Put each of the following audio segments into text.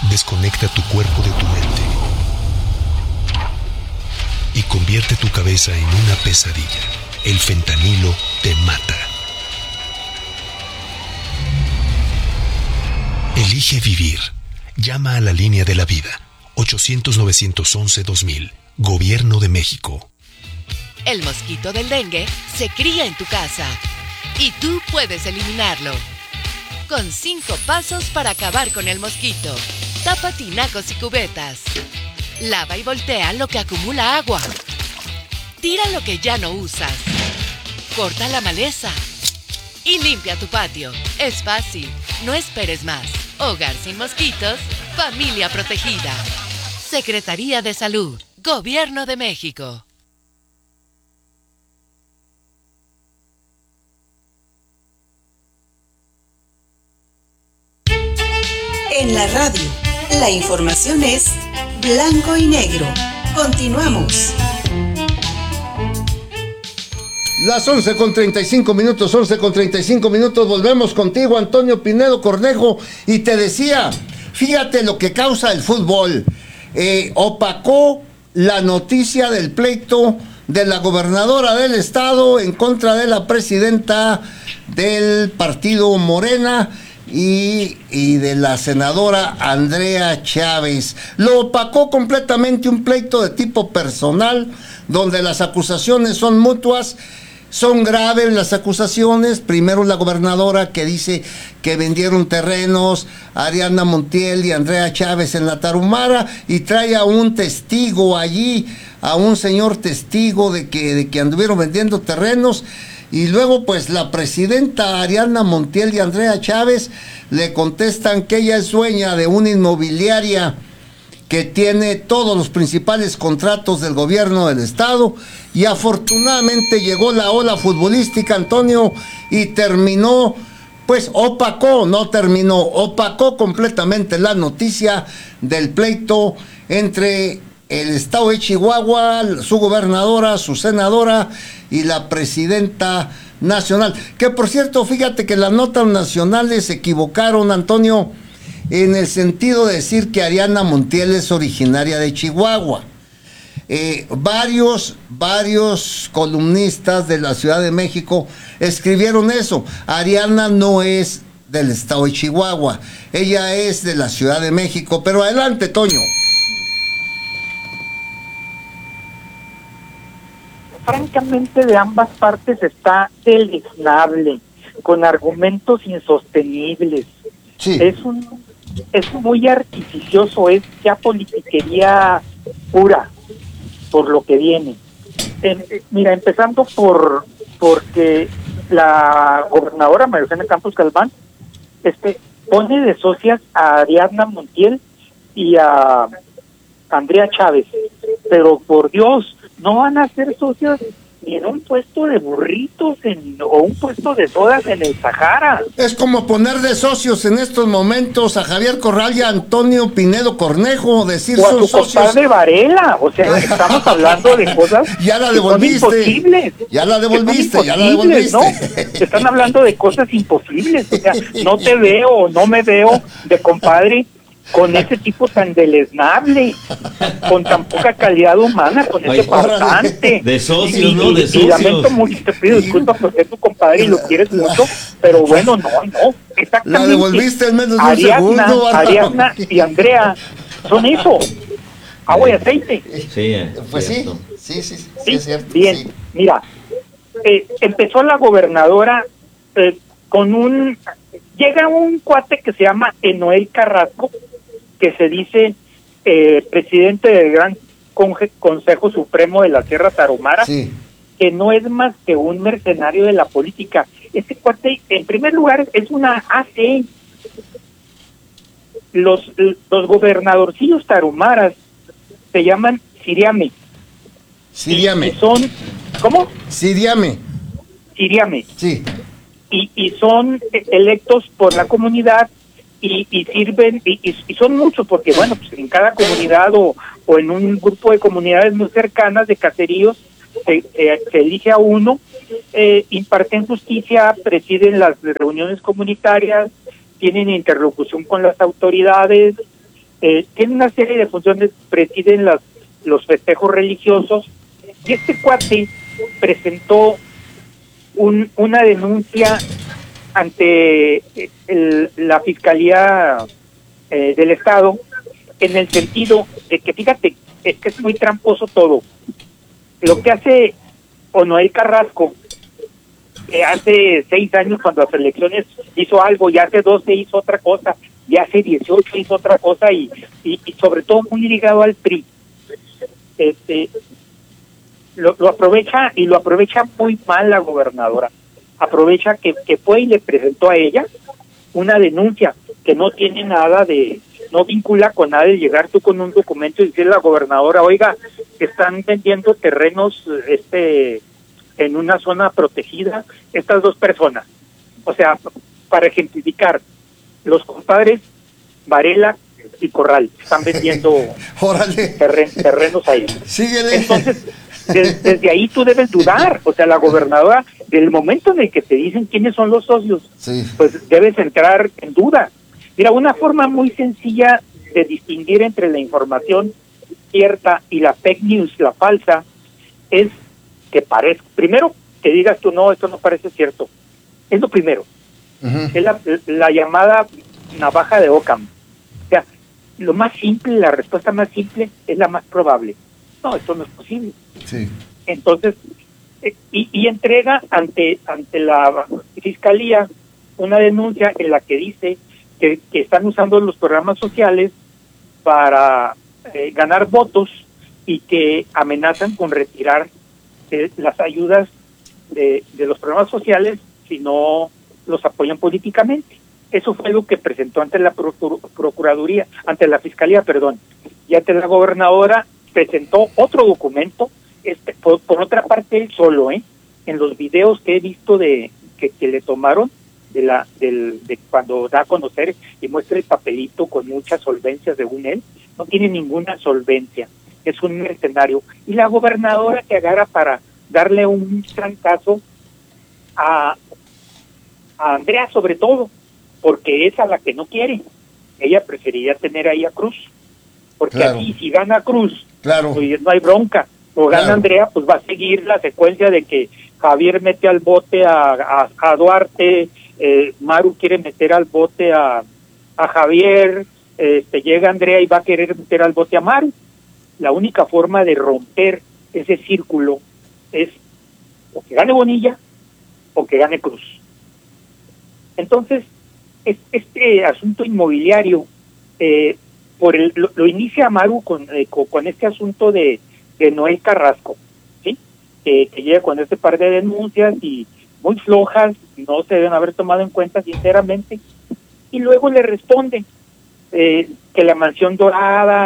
desconecta tu cuerpo de tu mente y convierte tu cabeza en una pesadilla. El fentanilo te mata. Elige vivir. Llama a la línea de la vida. 800-911-2000. Gobierno de México. El mosquito del dengue se cría en tu casa y tú puedes eliminarlo. Con 5 pasos para acabar con el mosquito. Tapa tinacos y cubetas. Lava y voltea lo que acumula agua. Tira lo que ya no usas. Corta la maleza. Y limpia tu patio. Es fácil. No esperes más. Hogar sin mosquitos. Familia protegida. Secretaría de Salud. Gobierno de México. En la radio, la información es blanco y negro. Continuamos. Las 11:35 minutos, volvemos contigo, Antonio Pinedo Cornejo, y te decía, fíjate lo que causa el fútbol. Opacó la noticia del pleito de la gobernadora del estado en contra de la presidenta del partido Morena y de la senadora Andrea Chávez. Lo opacó completamente, un pleito de tipo personal, donde las acusaciones son mutuas. Son graves las acusaciones. Primero la gobernadora, que dice que vendieron terrenos a Ariadna Montiel y Andrea Chávez en la Tarahumara, y trae a un testigo allí, a un señor testigo de que anduvieron vendiendo terrenos. Y luego pues la presidenta Ariadna Montiel y Andrea Chávez le contestan que ella es dueña de una inmobiliaria que tiene todos los principales contratos del gobierno del estado, y afortunadamente llegó la ola futbolística, Antonio, y terminó, pues opacó completamente la noticia del pleito entre el estado de Chihuahua, su gobernadora, su senadora y la presidenta nacional. Que por cierto, fíjate que las notas nacionales se equivocaron, Antonio, en el sentido de decir que Ariadna Montiel es originaria de Chihuahua. Varios columnistas de la Ciudad de México escribieron eso. Ariadna no es del estado de Chihuahua, ella es de la Ciudad de México. Pero adelante, Toño. Francamente, de ambas partes está deleznable, con argumentos insostenibles. Sí. Es muy artificioso, es ya politiquería pura, por lo que viene. Mira, empezando porque la gobernadora María Eugenia Campos Galván pone de socias a Ariadna Montiel y a Andrea Chávez, pero por Dios, no van a ser socios ni en un puesto de burritos o un puesto de sodas en el Sahara. Es como poner de socios en estos momentos a Javier Corral y a Antonio Pinedo Cornejo, decir o a sus tu socios. compadre Varela, o sea, estamos hablando de cosas ya la que son imposibles. Ya la devolviste. ¿No? Están hablando de cosas imposibles, o sea, no me veo de compadre con ese tipo tan deleznable, con tan poca calidad humana, con ese farsante. De socios, ¿no? De socios. Y lamento mucho, te pido disculpas porque es tu compadre y lo quieres mucho, pero bueno, no, exactamente. La devolviste en menos de un segundo. Ariadna y Andrea son eso, agua y aceite. Sí, pues cierto. Sí, es cierto. Bien, sí. Mira, empezó la gobernadora llega un cuate que se llama Enoel Carrasco, que se dice presidente del Gran Consejo Supremo de la Sierra Tarahumara, sí, que no es más que un mercenario de la política. Este cuate, en primer lugar, es una AC. Los gobernadorcillos tarumaras se llaman Siriame. Siriame. Y son, ¿cómo? Siriame. Sí. Y son electos por la comunidad y sirven, y son muchos, porque bueno, pues en cada comunidad o en un grupo de comunidades muy cercanas de caseríos se elige a uno, imparten justicia, presiden las reuniones comunitarias, tienen interlocución con las autoridades, tiene una serie de funciones, presiden los festejos religiosos, y este cuate presentó una denuncia ante la Fiscalía del Estado, en el sentido de que, fíjate, es que es muy tramposo todo. Lo que hace Onoel Carrasco, hace 6 años cuando las elecciones hizo algo, y hace 12 hizo otra cosa, y hace 18 hizo otra cosa, y sobre todo muy ligado al PRI. Lo aprovecha, y lo aprovecha muy mal la gobernadora. Aprovecha que fue y le presentó a ella una denuncia que no tiene nada de, no vincula con nada de llegar tú con un documento y decirle a la gobernadora, oiga, están vendiendo terrenos en una zona protegida estas 2 personas. O sea, para ejemplificar, los compadres Varela y Corral están vendiendo terrenos ahí. Síguele. Entonces, desde ahí tú debes dudar. O sea, la gobernadora, del momento en el que te dicen quiénes son los socios, sí, pues debes entrar en duda. Mira, una forma muy sencilla de distinguir entre la información cierta y la fake news, la falsa, es que parezca, primero que digas tú, no, esto no parece cierto. Es lo primero. Uh-huh. Es la llamada navaja de Occam. O sea, lo más simple, la respuesta más simple es la más probable. No, esto no es posible. Sí. Entonces, y entrega ante la Fiscalía una denuncia en la que dice que están usando los programas sociales para ganar votos, y que amenazan con retirar las ayudas de los programas sociales si no los apoyan políticamente. Eso fue lo que presentó ante la Procuraduría, ante la Fiscalía, perdón, y ante la gobernadora presentó otro documento, por otra parte él solo, en los videos que he visto que le tomaron de cuando da a conocer y muestra el papelito con muchas solvencias según él, no tiene ninguna solvencia, es un mercenario. Y la gobernadora que agarra para darle un trancazo a Andrea, sobre todo, porque es a la que no quiere. Ella preferiría tener ahí a Cruz, porque claro, aquí si gana Cruz, claro, pues no hay bronca, o gana claro, Andrea, pues va a seguir la secuencia de que Javier mete al bote a Duarte, Maru quiere meter al bote a Javier, llega Andrea y va a querer meter al bote a Maru. La única forma de romper ese círculo es o que gane Bonilla o que gane Cruz. Entonces, este asunto inmobiliario lo inicia Maru con este asunto de Noel Carrasco, ¿sí? Que llega con este par de denuncias y muy flojas, no se deben haber tomado en cuenta sinceramente, y luego le responden que la mansión dorada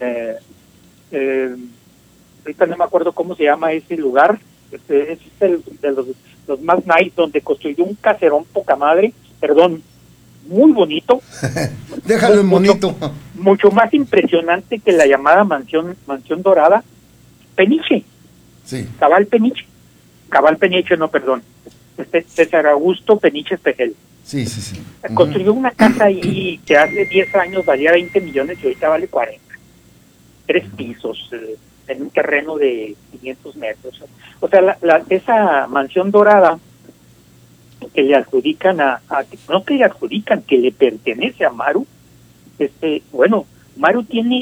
ahorita no me acuerdo cómo se llama ese lugar, es de los más nice, donde construyó un caserón poca madre, perdón, muy bonito. Déjalo en bonito. Mucho más impresionante que la llamada mansión dorada, Peniche. Sí. Cabal Peniche, no, perdón. César Augusto Peniche Espejel. Sí. Construyó una casa ahí que hace 10 años valía 20 millones y ahorita vale 40. 3 pisos, en un terreno de 500 metros. O sea, esa mansión dorada que le adjudican no que le adjudican, que le pertenece a Maru, bueno, Maru tiene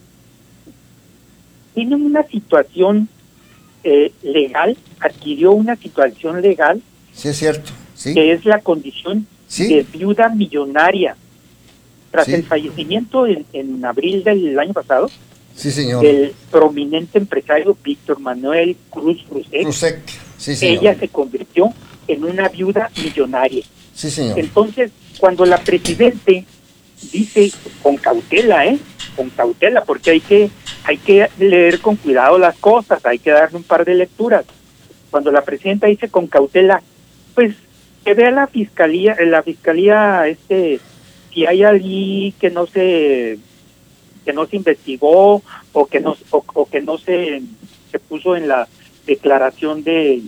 una situación legal, adquirió una situación legal, sí, es cierto, sí, que es la condición, sí, de viuda millonaria. Tras, sí, el fallecimiento en abril del año pasado, sí, señor, del prominente empresario Víctor Manuel Cruzek, sí, señor, ella se convirtió en una viuda millonaria. Sí, señor. Entonces, cuando la presidente dice con cautela, porque hay que leer con cuidado las cosas, hay que darle un par de lecturas. Cuando la presidenta dice con cautela, pues que vea la fiscalía, si hay alguien que no se investigó o que no se puso en la declaración de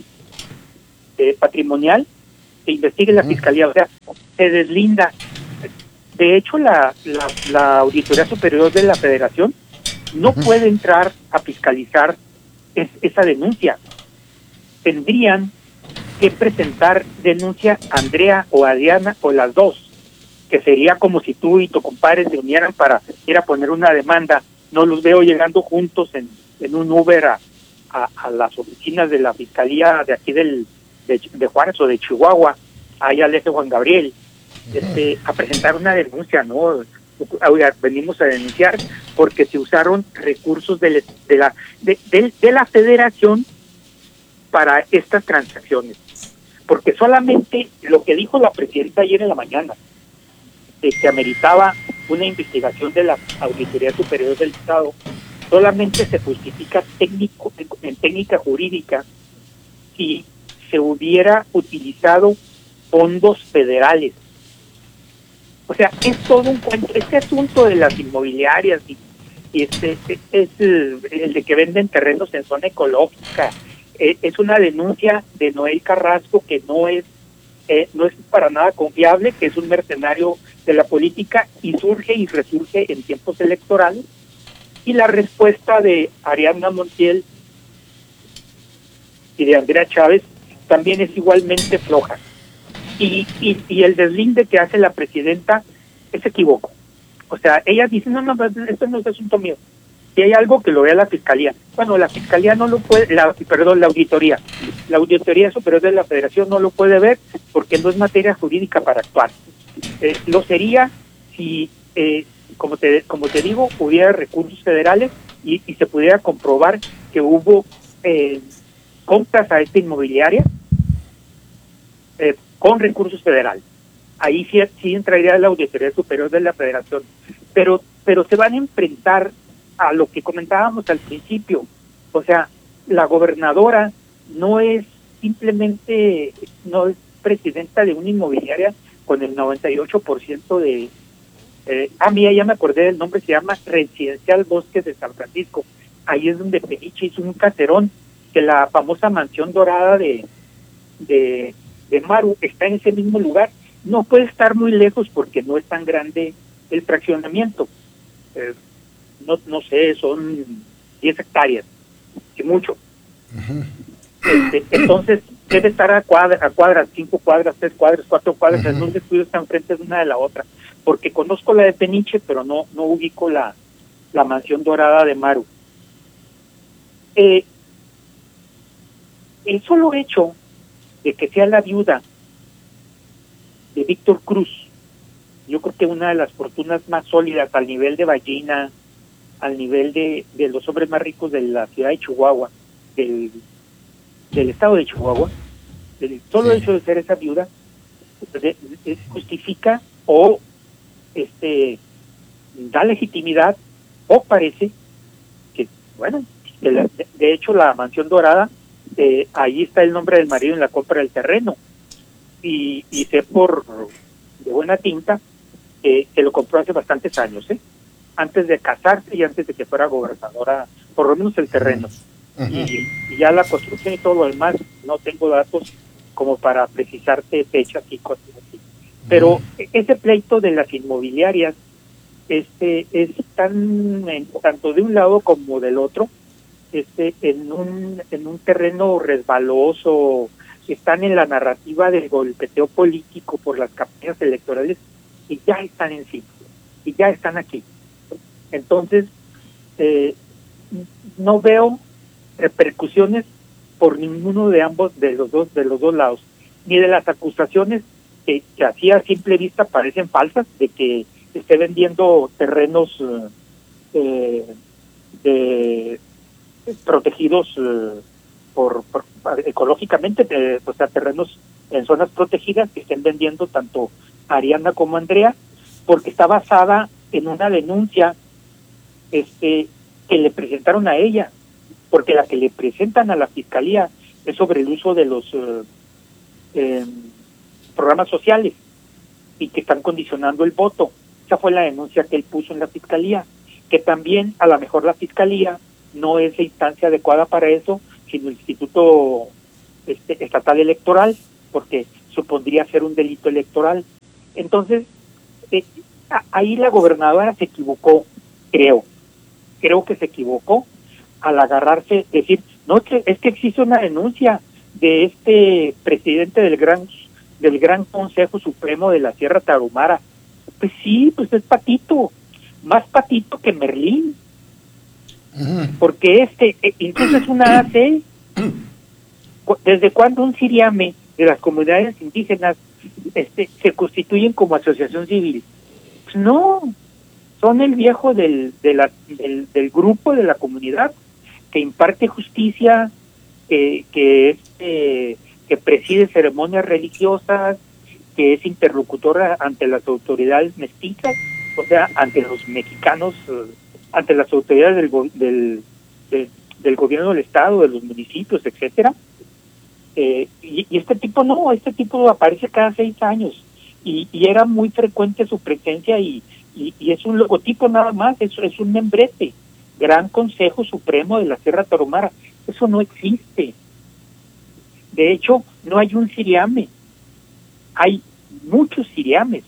patrimonial, que investigue la fiscalía. O sea, se deslinda De hecho, la Auditoría Superior de la Federación no puede entrar a fiscalizar esa denuncia. Tendrían que presentar denuncia Andrea o Adriana o las dos, que sería como si tú y tu compadre se unieran para ir a poner una demanda. No los veo llegando juntos en un Uber a las oficinas de la Fiscalía de aquí de Juárez o de Chihuahua, ahí al eje Juan Gabriel, a presentar una denuncia, ¿no? Oiga, venimos a denunciar porque se usaron recursos de la Federación para estas transacciones. Porque solamente lo que dijo la presidenta ayer en la mañana, que ameritaba una investigación de la Auditoría Superior del Estado, solamente se justifica en técnica jurídica si se hubiera utilizado fondos federales. O sea, es todo un cuento. Este asunto de las inmobiliarias y es el de que venden terrenos en zona ecológica. Es una denuncia de Noel Carrasco que no es para nada confiable, que es un mercenario de la política y surge y resurge en tiempos electorales. Y la respuesta de Ariadna Montiel y de Andrea Chávez también es igualmente floja. Y el deslinde que hace la presidenta es equívoco. O sea, ella dice, no, esto no es asunto mío. Si hay algo, que lo vea la Fiscalía. Bueno, la Fiscalía no lo puede, la Auditoría. La Auditoría Superior de la Federación no lo puede ver porque no es materia jurídica para actuar. Lo sería si, como te digo, hubiera recursos federales y se pudiera comprobar que hubo compras a esta inmobiliaria con recursos federales. Ahí sí entraría la Auditoría Superior de la Federación. Pero se van a enfrentar a lo que comentábamos al principio. O sea, la gobernadora no es simplemente, no es presidenta de una inmobiliaria con el 98% de... mira, ya me acordé del nombre, se llama Residencial Bosques de San Francisco. Ahí es donde Peniche hizo un caserón, que la famosa mansión dorada de Maru está en ese mismo lugar. No puede estar muy lejos porque no es tan grande el fraccionamiento. No sé, son 10 hectáreas, que mucho. Entonces, debe estar a cuadras, 5 cuadras, 3 cuadras, 4 cuadras, en un estudio están frente de una de la otra. Porque conozco la de Peniche, pero no ubico la mansión dorada de Maru. El solo hecho de que sea la viuda de Víctor Cruz, yo creo que una de las fortunas más sólidas al nivel de Ballina, al nivel de los hombres más ricos de la ciudad de Chihuahua, del estado de Chihuahua, el solo hecho de ser esa viuda justifica o da legitimidad, o parece que, bueno, de hecho la mansión dorada, ahí está el nombre del marido en la compra del terreno, y sé de buena tinta que lo compró hace bastantes años, antes de casarse y antes de que fuera gobernadora, por lo menos el terreno. Y ya la construcción y todo lo demás, no tengo datos como para precisarte fechas y cosas así. Pero ese pleito de las inmobiliarias es tanto de un lado como del otro, en un terreno resbaloso, están en la narrativa del golpeteo político por las campañas electorales y ya están encima, y ya están aquí. Entonces, no veo repercusiones por ninguno de los dos lados, ni de las acusaciones que así a simple vista parecen falsas, de que esté vendiendo terrenos protegidos ecológicamente, o sea, terrenos en zonas protegidas que estén vendiendo tanto Ariana como Andrea, porque está basada en una denuncia que le presentaron a ella, porque la que le presentan a la Fiscalía es sobre el uso de los programas sociales y que están condicionando el voto. Esa fue la denuncia que él puso en la Fiscalía, que también a lo mejor la Fiscalía no es la instancia adecuada para eso, sino el Instituto Estatal Electoral, porque supondría ser un delito electoral. Entonces, ahí la gobernadora se equivocó, creo que se equivocó al agarrarse, decir, no, es que existe una denuncia de este presidente del Gran Consejo Supremo de la Sierra Tarahumara. Pues sí, pues es patito, más patito que Merlín, porque incluso es una AC. ¿Desde cuándo un Ciriame de las comunidades indígenas se constituyen como asociación civil? Pues no, son el viejo del grupo de la comunidad que imparte justicia, que preside ceremonias religiosas, que es interlocutora ante las autoridades mestizas, o sea, ante los mexicanos, ante las autoridades del gobierno del estado, de los municipios, etcétera. Y este tipo aparece cada 6 años y era muy frecuente su presencia y es un logotipo nada más, es un membrete, Gran Consejo Supremo de la Sierra Tarahumara. Eso no existe. De hecho, no hay un Ciriame, hay muchos Ciriames,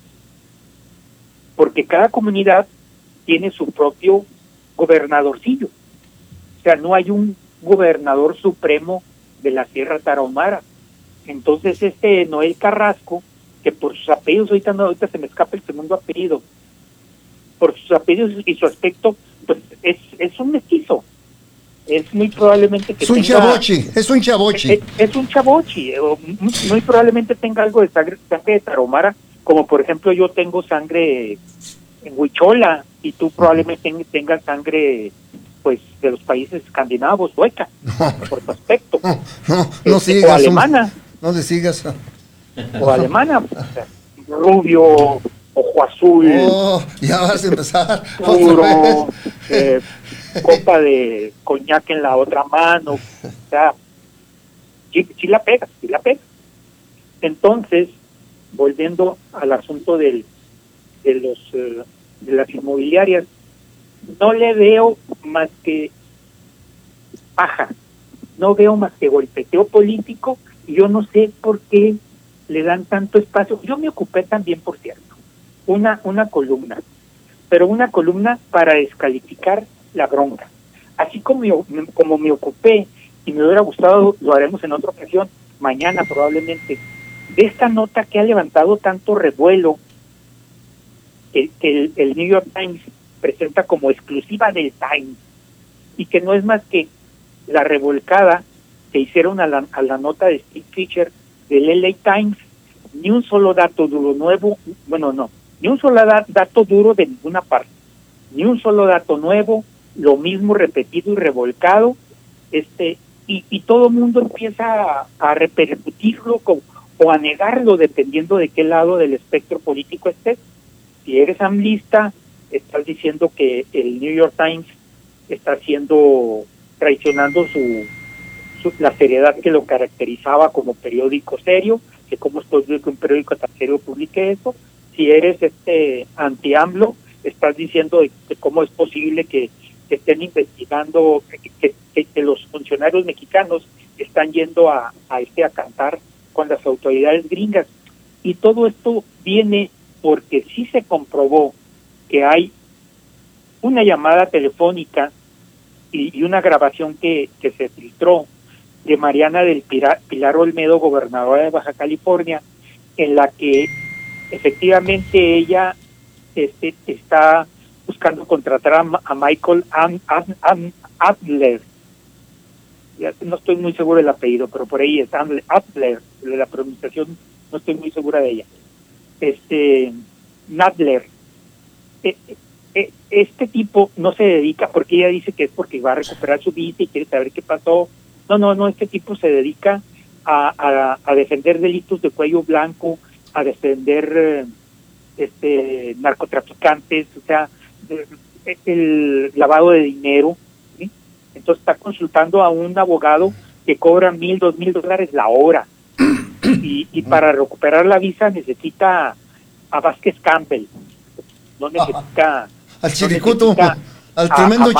porque cada comunidad tiene su propio gobernadorcillo. O sea, no hay un gobernador supremo de la Sierra Tarahumara. Entonces Noel Carrasco, que por sus apellidos, ahorita se me escapa el segundo apellido, por sus apellidos y su aspecto, pues es un mestizo. Es muy probablemente que es un chavochi. Es un chavochi, muy probablemente tenga algo de sangre de Tarahumara, como por ejemplo yo tengo sangre en Huichola y tú probablemente tengas sangre pues de los países escandinavos, sueca, por tu aspecto. No sigas. O alemana. No le sigas. O alemana, o sea, rubio, ojo azul. Ya vas a empezar. Puro, copa de coñac en la otra mano. O sea, sí la pega. Entonces, volviendo al asunto de las inmobiliarias, no le veo más que paja, no veo más que golpeteo político, y yo no sé por qué le dan tanto espacio. Yo me ocupé también, por cierto, una columna, pero una columna para descalificar la bronca. Así como me ocupé, y me hubiera gustado, lo haremos en otra ocasión, mañana probablemente, de esta nota que ha levantado tanto revuelo, que el New York Times presenta como exclusiva del Times, y que no es más que la revolcada que hicieron a la nota de Steve Fisher del LA Times. Ni un solo dato duro nuevo, ni un solo dato duro de ninguna parte, ni un solo dato nuevo, lo mismo repetido y revolcado, y todo el mundo empieza a repercutirlo o a negarlo, dependiendo de qué lado del espectro político estés. Si eres amlista, estás diciendo que el New York Times está traicionando la seriedad que lo caracterizaba como periódico serio, que cómo es posible que un periódico tan serio publique eso. Si eres anti-AMLO, estás diciendo de cómo es posible que estén investigando, que los funcionarios mexicanos están yendo a cantar con las autoridades gringas. Y todo esto viene porque sí se comprobó que hay una llamada telefónica y una grabación que se filtró de Mariana del Pilar Olmedo, gobernadora de Baja California, en la que efectivamente ella está buscando contratar a Michael Adler. Ya no estoy muy seguro del apellido, pero por ahí es Adler, de la pronunciación no estoy muy segura de ella. Nadler. Este tipo no se dedica, porque ella dice que es porque va a recuperar su visa y quiere saber qué pasó. No, este tipo se dedica a defender delitos de cuello blanco, a defender narcotraficantes, o sea, el lavado de dinero, ¿sí? Entonces está consultando a un abogado que cobra $1,000, $2,000 la hora, y para recuperar la visa necesita a Vázquez Campbell, no necesita al chiricuto, al a tremendo